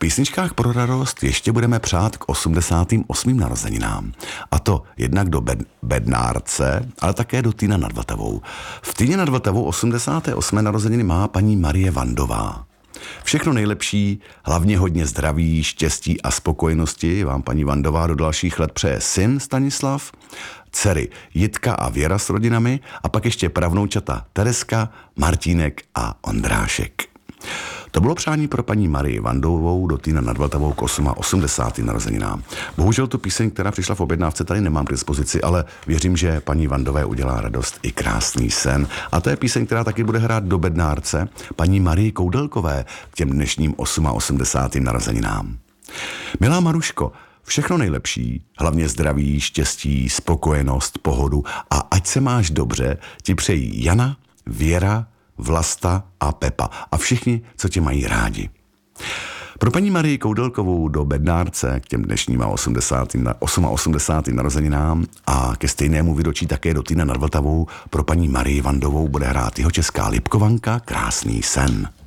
písničkách pro radost ještě budeme přát k 88. narozeninám. A to jednak do Bednárce, ale také do Týna nad Vltavou. V Týně nad Vltavou 88. narozeniny má paní Marie Vandová. Všechno nejlepší, hlavně hodně zdraví, štěstí a spokojenosti vám paní Vandová do dalších let přeje syn Stanislav, dcery Jitka a Věra s rodinami a pak ještě pravnoučata Tereska, Martínek a Ondrášek. To bylo přání pro paní Marii Vandovou do Týna nad Vltavou k 88. narozeninám. Bohužel tu píseň, která přišla v objednávce, tady nemám k dispozici, ale věřím, že paní Vandové udělá radost i krásný sen. A to je píseň, která taky bude hrát do Bednárce paní Marii Koudelkové k těm dnešním 88. narozeninám. Milá Maruško, všechno nejlepší, hlavně zdraví, štěstí, spokojenost, pohodu a ať se máš dobře, ti přejí Jana, Věra, Vlasta a Pepa a všichni, co tě mají rádi. Pro paní Marii Koudelkovou do Bednárce k těm dnešním 88. narozeninám a ke stejnému výročí také do Týna nad Vltavou pro paní Marii Vandovou bude hrát Jihočeská Lipkovanka Krásný sen.